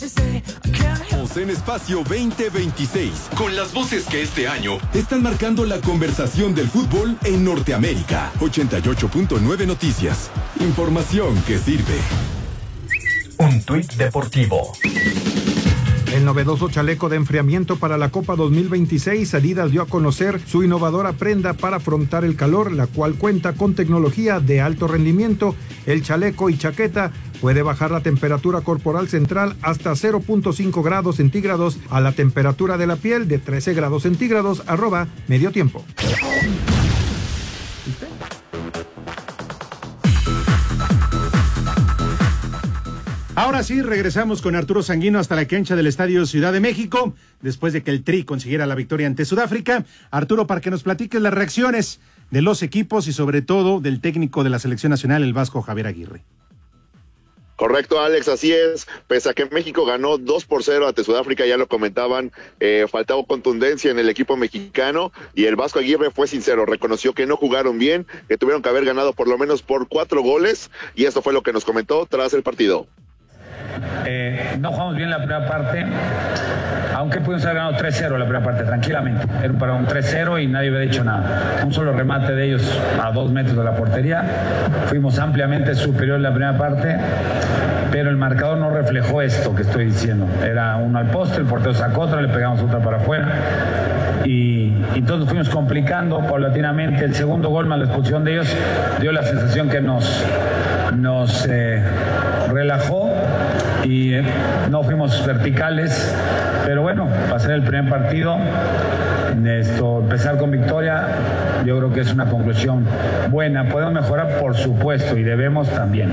En Espacio 2026, con las voces que este año están marcando la conversación del fútbol en Norteamérica. 88.9 Noticias. Información que sirve. Un tuit deportivo. El novedoso chaleco de enfriamiento para la Copa 2026, Adidas dio a conocer su innovadora prenda para afrontar el calor, la cual cuenta con tecnología de alto rendimiento. El chaleco y chaqueta puede bajar la temperatura corporal central hasta 0.5 grados centígrados a la temperatura de la piel de 13 grados centígrados, @medio tiempo. Ahora sí, regresamos con Arturo Sanguino hasta la cancha del Estadio Ciudad de México, después de que el Tri consiguiera la victoria ante Sudáfrica. Arturo, para que nos platiques las reacciones de los equipos y sobre todo del técnico de la selección nacional, el vasco Javier Aguirre. Correcto, Alex, así es. Pese a que México ganó 2-0 ante Sudáfrica, ya lo comentaban, faltaba contundencia en el equipo mexicano y el Vasco Aguirre fue sincero, reconoció que no jugaron bien, que tuvieron que haber ganado por lo menos por 4 goles y eso fue lo que nos comentó tras el partido. No jugamos bien la primera parte, aunque pudimos haber ganado 3-0 la primera parte, tranquilamente. Era para un 3-0 y nadie hubiera dicho nada. Un solo remate de ellos a 2 metros de la portería. Fuimos ampliamente superiores en la primera parte, pero el marcador no reflejó esto que estoy diciendo. Era uno al poste, el portero sacó otra, le pegamos otra para afuera. Y entonces fuimos complicando paulatinamente. El segundo gol más la expulsión de ellos dio la sensación que nos relajó y no fuimos verticales, pero bueno, para ser el primer partido, empezar con victoria, yo creo que es una conclusión buena. Podemos mejorar, por supuesto, y debemos también.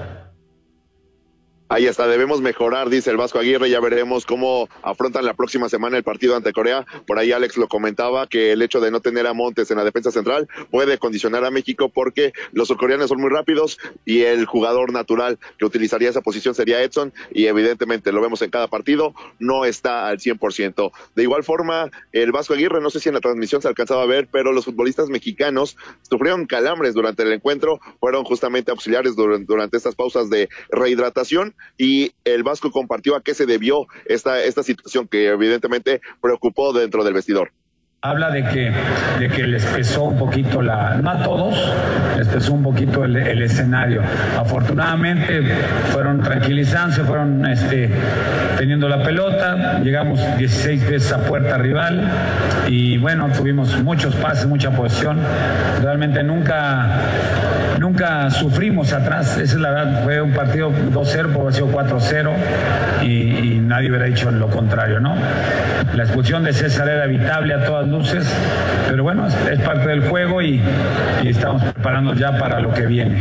Ahí está, debemos mejorar, dice el Vasco Aguirre, ya veremos cómo afrontan la próxima semana el partido ante Corea. Por ahí Alex lo comentaba, que el hecho de no tener a Montes en la defensa central puede condicionar a México porque los surcoreanos son muy rápidos y el jugador natural que utilizaría esa posición sería Edson y evidentemente lo vemos en cada partido, no está al 100%. De igual forma, el Vasco Aguirre, no sé si en la transmisión se alcanzaba a ver, pero los futbolistas mexicanos sufrieron calambres durante el encuentro, fueron justamente auxiliares durante estas pausas de rehidratación. Y el Vasco compartió a qué se debió esta situación que evidentemente preocupó dentro del vestidor. Habla de que les pesó un poquito no a todos, les pesó un poquito el escenario. Afortunadamente fueron tranquilizándose, fueron teniendo la pelota, llegamos 16 veces a puerta rival y bueno, tuvimos muchos pases, mucha posesión. Realmente nunca sufrimos atrás, esa es la verdad. Fue un partido 2-0, pudo haber sido 4-0 y nadie hubiera dicho lo contrario, ¿no? La expulsión de César era evitable a todas luces, pero bueno, es parte del juego y estamos preparándonos ya para lo que viene.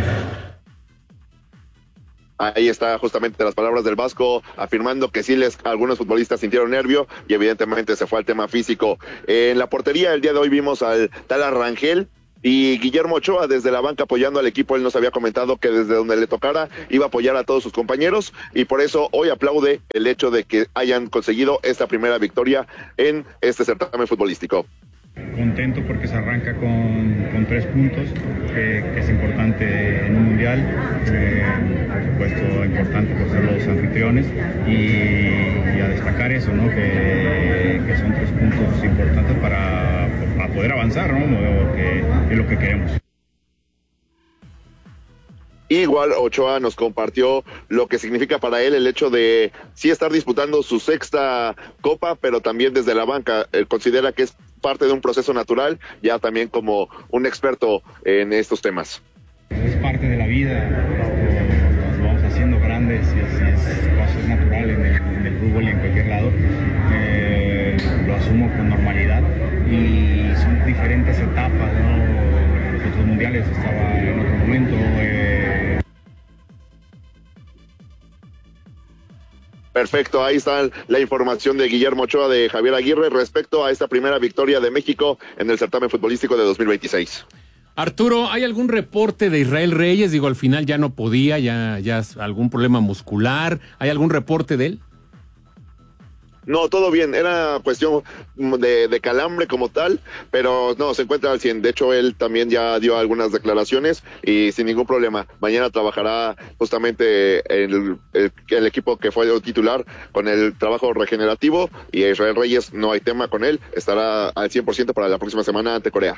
Ahí está justamente las palabras del Vasco, afirmando que sí algunos futbolistas sintieron nervio y evidentemente se fue al tema físico. En la portería el día de hoy vimos al tal Rangel y Guillermo Ochoa desde la banca apoyando al equipo. Él nos había comentado que desde donde le tocara iba a apoyar a todos sus compañeros y por eso hoy aplaude el hecho de que hayan conseguido esta primera victoria en este certamen futbolístico. Contento porque se arranca con 3 puntos, que es importante en un mundial, por supuesto importante por ser los anfitriones y a destacar eso, ¿no? Que son 3 puntos importantes para poder avanzar, ¿no? Que es lo que queremos. Igual Ochoa nos compartió lo que significa para él el hecho de sí estar disputando su 6ª copa, pero también desde la banca. Él considera que es parte de un proceso natural, ya también como un experto en estos temas. Es parte de la vida, nos vamos haciendo grandes y es natural en el fútbol y en cualquier lado. Lo asumo con normalidad y son diferentes etapas, ¿no? Los otros mundiales estaba en otro momento. Perfecto, ahí está la información de Guillermo Ochoa de Javier Aguirre respecto a esta primera victoria de México en el certamen futbolístico de 2026. Arturo, ¿hay algún reporte de Israel Reyes? Digo, al final ya no podía, ya algún problema muscular. ¿Hay algún reporte de él? No, todo bien, era cuestión de calambre como tal, pero no, se encuentra al 100. De hecho, él también ya dio algunas declaraciones y sin ningún problema. Mañana trabajará justamente el equipo que fue el titular con el trabajo regenerativo, y Israel Reyes, no hay tema con él, estará al 100% para la próxima semana ante Corea.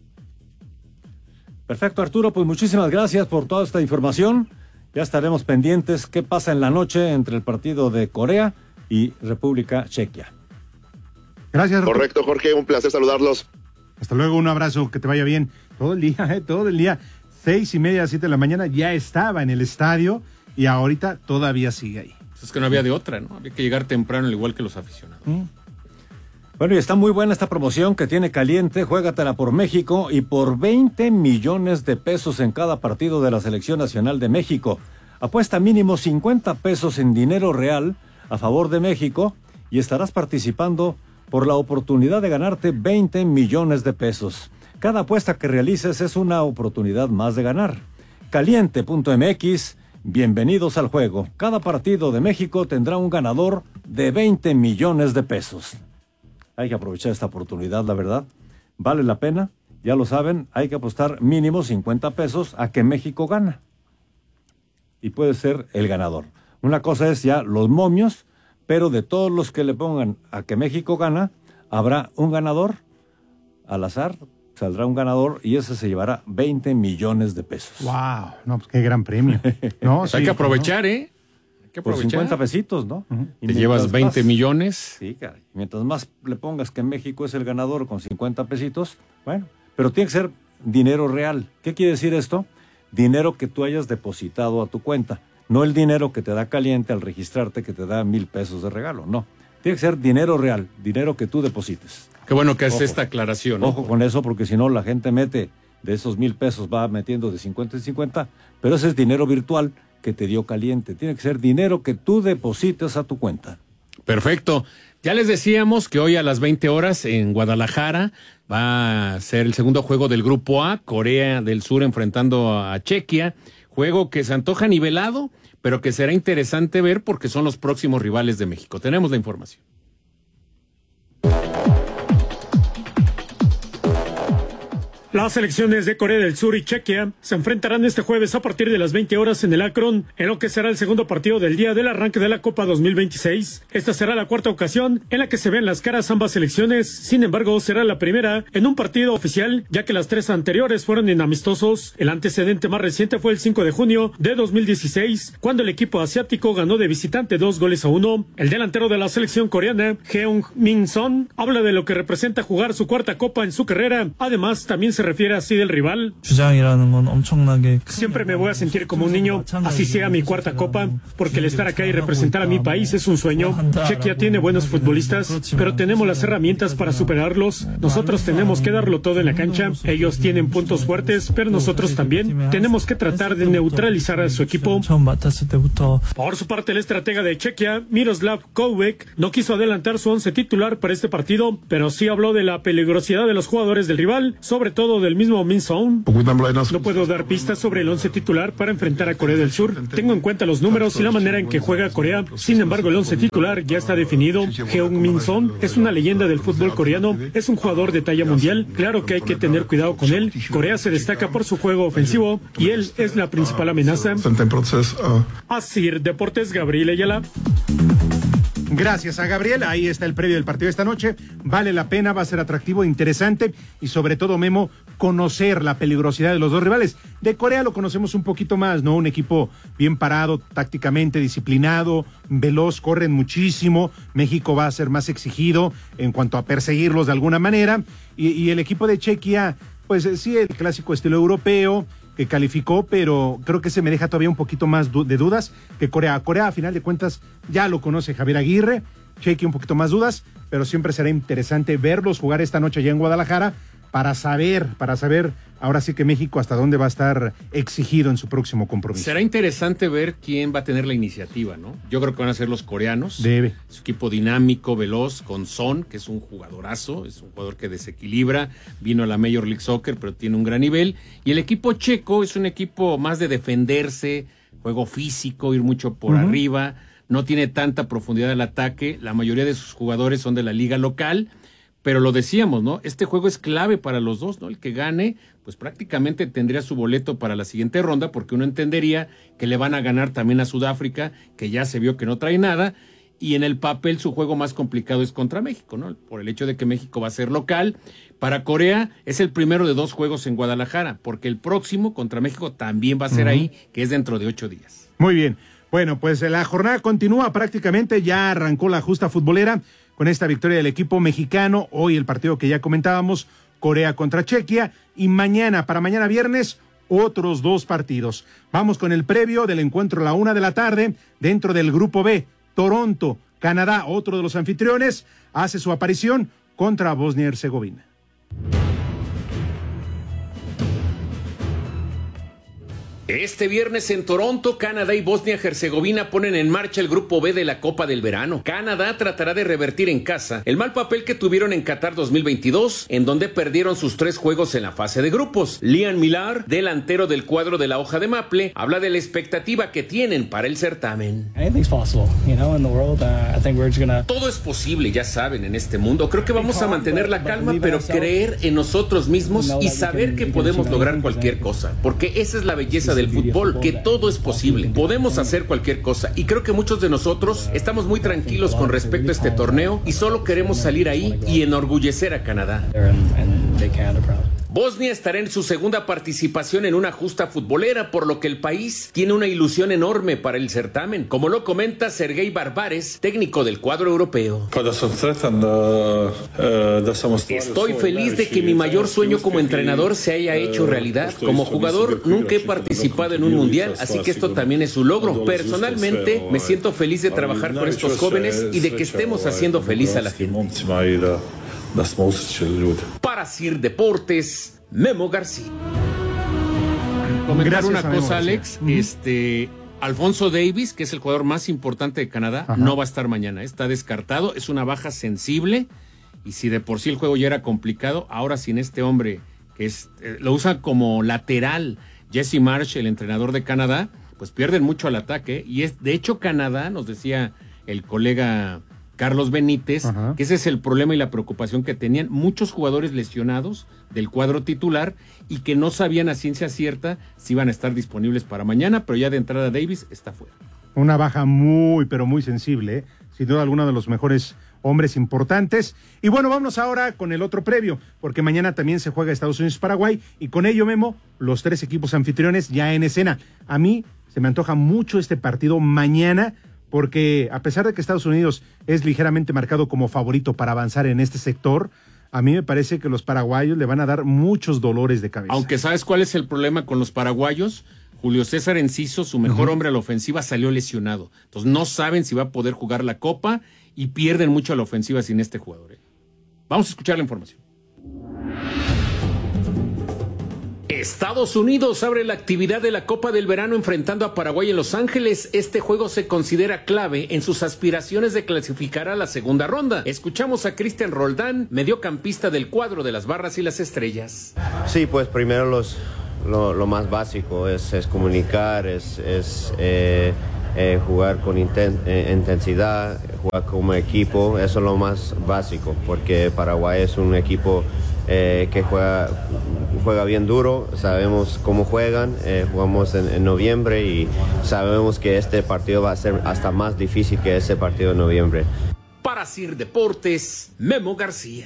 Perfecto, Arturo, pues muchísimas gracias por toda esta información. Ya estaremos pendientes qué pasa en la noche entre el partido de Corea y República Chequia. Gracias, Arturo. Correcto, Jorge, un placer saludarlos. Hasta luego, un abrazo, que te vaya bien. Todo el día, 6:30, 7 de la mañana, ya estaba en el estadio y ahorita todavía sigue ahí. Es que no había de otra, ¿no? Había que llegar temprano, al igual que los aficionados. Bueno, y está muy buena esta promoción que tiene Caliente. Juégatela por México y por 20 millones de pesos en cada partido de la Selección Nacional de México. Apuesta mínimo 50 pesos en dinero real a favor de México y estarás participando por la oportunidad de ganarte 20 millones de pesos. Cada apuesta que realices es una oportunidad más de ganar. Caliente.mx, bienvenidos al juego. Cada partido de México tendrá un ganador de 20 millones de pesos. Hay que aprovechar esta oportunidad, la verdad. Vale la pena, ya lo saben, hay que apostar mínimo 50 pesos a que México gana. Y puede ser el ganador. Una cosa es ya los momios, pero de todos los que le pongan a que México gana, habrá un ganador. Al azar saldrá un ganador y ese se llevará 20 millones de pesos. ¡Wow! No, pues qué gran premio. No, hay que aprovechar, ¿no? Hay que por aprovechar. 50 pesitos, ¿no? Y te llevas 20 millones. Sí, caray. Mientras más le pongas que México es el ganador con 50 pesitos, bueno, pero tiene que ser dinero real. ¿Qué quiere decir esto? Dinero que tú hayas depositado a tu cuenta. No el dinero que te da Caliente al registrarte que te da 1,000 pesos de regalo, no. Tiene que ser dinero real, dinero que tú deposites. Qué bueno que es esta aclaración, ¿no? Ojo con eso, porque si no la gente mete de esos 1,000 pesos, va metiendo de 50 en 50, pero ese es dinero virtual que te dio Caliente. Tiene que ser dinero que tú deposites a tu cuenta. Perfecto. Ya les decíamos que hoy a las 20 horas en Guadalajara va a ser el segundo juego del Grupo A, Corea del Sur enfrentando a Chequia. Juego que se antoja nivelado, pero que será interesante ver porque son los próximos rivales de México. Tenemos la información. Las selecciones de Corea del Sur y Chequia se enfrentarán este jueves a partir de las 20 horas en el Akron, en lo que será el segundo partido del día del arranque de la Copa 2026. Esta será la cuarta ocasión en la que se ven las caras ambas selecciones. Sin embargo, será la primera en un partido oficial, ya que las tres anteriores fueron en amistosos. El antecedente más reciente fue el 5 de junio de 2016, cuando el equipo asiático ganó de visitante 2-1. El delantero de la selección coreana, Heung-min Son, habla de lo que representa jugar su cuarta copa en su carrera. Además, también se refiere así del rival. Siempre me voy a sentir como un niño, así sea mi cuarta copa, porque el estar acá y representar a mi país es un sueño. Chequia tiene buenos futbolistas, pero tenemos las herramientas para superarlos. Nosotros tenemos que darlo todo en la cancha. Ellos tienen puntos fuertes, pero nosotros también tenemos que tratar de neutralizar a su equipo. Por su parte, el estratega de Chequia, Miroslav Koubek, no quiso adelantar su once titular para este partido, pero sí habló de la peligrosidad de los jugadores del rival, sobre todo del mismo Min Son. No puedo dar pistas sobre el once titular para enfrentar a Corea del Sur. Tengo en cuenta los números y la manera en que juega Corea. Sin embargo, el once titular ya está definido. Heung-min Son es una leyenda del fútbol coreano. Es un jugador de talla mundial. Claro que hay que tener cuidado con él. Corea se destaca por su juego ofensivo y él es la principal amenaza. Asir Deportes, Gabriel Ayala. Gracias a Gabriel, ahí está el previo del partido de esta noche, vale la pena, va a ser atractivo, interesante y sobre todo, Memo, conocer la peligrosidad de los dos rivales. De Corea lo conocemos un poquito más, ¿no? Un equipo bien parado, tácticamente disciplinado, veloz, corren muchísimo. México va a ser más exigido en cuanto a perseguirlos de alguna manera y el equipo de Chequia, pues sí, el clásico estilo europeo, que calificó, pero creo que se me deja todavía un poquito más de dudas que Corea. Corea, a final de cuentas, ya lo conoce Javier Aguirre, Chequia un poquito más dudas, pero siempre será interesante verlos jugar esta noche allá en Guadalajara para saber ahora sí que México hasta dónde va a estar exigido en su próximo compromiso. Será interesante ver quién va a tener la iniciativa, ¿no? Yo creo que van a ser los coreanos. Debe. Su equipo dinámico, veloz, con Son, que es un jugadorazo, es un jugador que desequilibra, vino a la Major League Soccer, pero tiene un gran nivel. Y el equipo checo es un equipo más de defenderse, juego físico, ir mucho por arriba. no tiene tanta profundidad el ataque, la mayoría de sus jugadores son de la liga local, pero lo decíamos, ¿no? Este juego es clave para los dos, ¿no? El que gane, pues prácticamente tendría su boleto para la siguiente ronda, porque uno entendería que le van a ganar también a Sudáfrica, que ya se vio que no trae nada, y en el papel su juego más complicado es contra México, ¿no? Por el hecho de que México va a ser local. Para Corea es el primero de 2 juegos en Guadalajara, porque el próximo contra México también va a ser ahí, que es dentro de 8 días. Muy bien. Bueno, pues la jornada continúa prácticamente, ya arrancó la justa futbolera con esta victoria del equipo mexicano. Hoy el partido que ya comentábamos, Corea contra Chequia, y para mañana viernes, otros 2 partidos. Vamos con el previo del encuentro a la 1 de la tarde, dentro del grupo B. Toronto, Canadá, otro de los anfitriones, hace su aparición contra Bosnia y Herzegovina. Este viernes en Toronto, Canadá y Bosnia-Herzegovina ponen en marcha el grupo B de la Copa del Verano. Canadá tratará de revertir en casa el mal papel que tuvieron en Qatar 2022, en donde perdieron sus 3 juegos en la fase de grupos. Liam Millar, delantero del cuadro de la hoja de Maple, habla de la expectativa que tienen para el certamen. Todo es posible, ya saben, en este mundo. Creo que vamos a mantener la calma, pero creer en nosotros mismos y saber que podemos lograr cualquier cosa, porque esa es la belleza del fútbol, que todo es posible, podemos hacer cualquier cosa, y creo que muchos de nosotros estamos muy tranquilos con respecto a este torneo y solo queremos salir ahí y enorgullecer a Canadá. Bosnia estará en su segunda participación en una justa futbolera, por lo que el país tiene una ilusión enorme para el certamen, como lo comenta Sergei Barbares, técnico del cuadro europeo. Estoy feliz de que mi mayor sueño como entrenador se haya hecho realidad. Como jugador nunca he participado en un mundial, así que esto también es un logro. Personalmente me siento feliz de trabajar con estos jóvenes y de que estemos haciendo feliz a la gente. Para Sir Deportes, Memo García. Comentar una cosa, Alex, Alfonso Davies, que es el jugador más importante de Canadá, no va a estar mañana, está descartado, es una baja sensible, y si de por sí el juego ya era complicado, ahora sin este hombre, que lo usa como lateral, Jesse Marsh, el entrenador de Canadá, pues pierden mucho al ataque, y de hecho Canadá, nos decía el colega Carlos Benítez, que ese es el problema y la preocupación que tenían muchos jugadores lesionados del cuadro titular y que no sabían a ciencia cierta si iban a estar disponibles para mañana, pero ya de entrada Davies está fuera. Una baja muy, pero muy sensible, sin duda alguno de los mejores hombres importantes. Y bueno, vamos ahora con el otro previo, porque mañana también se juega Estados Unidos-Paraguay, y con ello, Memo, los 3 equipos anfitriones ya en escena. A mí se me antoja mucho este partido mañana, porque a pesar de que Estados Unidos es ligeramente marcado como favorito para avanzar en este sector, a mí me parece que los paraguayos le van a dar muchos dolores de cabeza. Aunque ¿sabes cuál es el problema con los paraguayos? Julio César Enciso, su mejor hombre a la ofensiva, salió lesionado. Entonces no saben si va a poder jugar la Copa y pierden mucho a la ofensiva sin este jugador. Vamos a escuchar la información. Estados Unidos abre la actividad de la Copa del Verano enfrentando a Paraguay en Los Ángeles. Este juego se considera clave en sus aspiraciones de clasificar a la segunda ronda. Escuchamos a Cristian Roldán, mediocampista del cuadro de las Barras y las Estrellas. Sí, pues primero lo más básico es comunicar, es jugar con intensidad, jugar como equipo. Eso es lo más básico, porque Paraguay es un equipo que juega bien duro, sabemos cómo juegan, jugamos en noviembre y sabemos que este partido va a ser hasta más difícil que ese partido de noviembre. Para Sir Deportes, Memo García.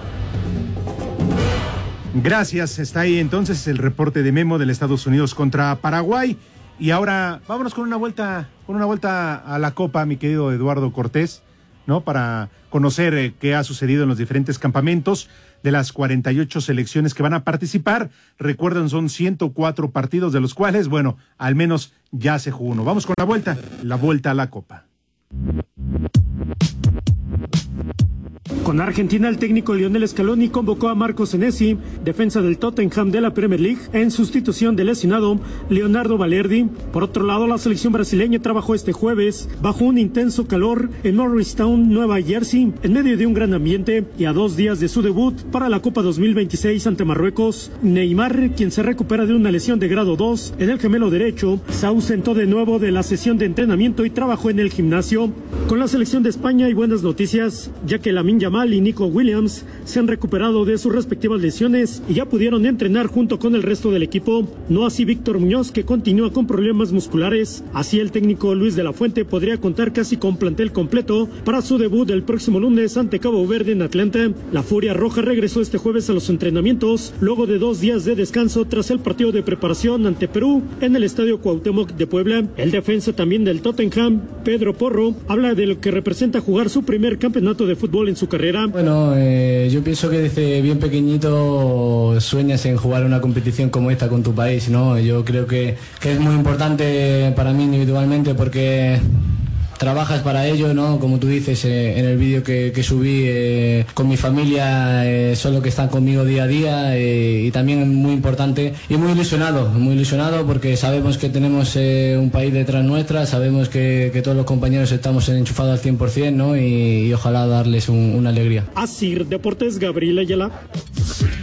Gracias, está ahí entonces el reporte de Memo del Estados Unidos contra Paraguay. Y ahora vámonos con una vuelta a la Copa, mi querido Eduardo Cortés, ¿no? Para conocer qué ha sucedido en los diferentes campamentos de las 48 selecciones que van a participar. Recuerden, son 104 partidos, de los cuales, bueno, al menos ya se jugó uno. Vamos con la vuelta a la Copa. Con Argentina, el técnico Lionel Scaloni convocó a Marco Senesi, defensa del Tottenham de la Premier League, en sustitución del lesionado Leonardo Balerdi. Por otro lado, la selección brasileña trabajó este jueves bajo un intenso calor en Morristown, Nueva Jersey, en medio de un gran ambiente y a 2 días de su debut para la Copa 2026 ante Marruecos. Neymar, quien se recupera de una lesión de grado 2 en el gemelo derecho, se ausentó de nuevo de la sesión de entrenamiento y trabajó en el gimnasio. Con la selección de España hay buenas noticias, ya que Lamine Yamal y Nico Williams se han recuperado de sus respectivas lesiones y ya pudieron entrenar junto con el resto del equipo. No así Víctor Muñoz, que continúa con problemas musculares. Así el técnico Luis de la Fuente podría contar casi con plantel completo para su debut el próximo lunes ante Cabo Verde en Atlanta. La Furia Roja regresó este jueves a los entrenamientos luego de 2 días de descanso tras el partido de preparación ante Perú en el Estadio Cuauhtémoc de Puebla. El defensa también del Tottenham, Pedro Porro, habla de lo que representa jugar su primer campeonato de fútbol en su carrera. Bueno, yo pienso que desde bien pequeñito sueñas en jugar una competición como esta con tu país, ¿no? Yo creo que es muy importante para mí individualmente porque trabajas para ello, ¿no? Como tú dices en el vídeo que subí con mi familia, son los que están conmigo día a día y también muy importante y muy ilusionado porque sabemos que tenemos un país detrás nuestra, sabemos que todos los compañeros estamos enchufados al 100%, ¿no? Y ojalá darles una alegría. Así, Deportes, Gabriel Ayala.